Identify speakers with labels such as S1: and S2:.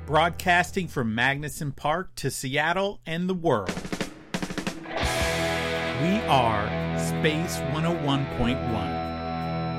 S1: broadcasting from Magnuson Park to Seattle and the world. We are Space 101.1.